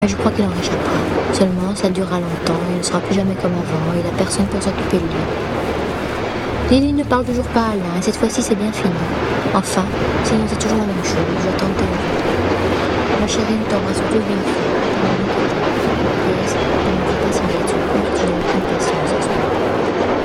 Mais je crois qu'il en réchappera. Seulement, ça durera longtemps, il ne sera plus jamais comme avant, il n'a personne pour s'occuper de lui. Lily ne parle toujours pas à Alain, et cette fois-ci c'est bien fini. Enfin, sinon c'est toujours la même chose, j'attends de tes nouvelles. Ma chérie, ne t'embrasse plus bien fort.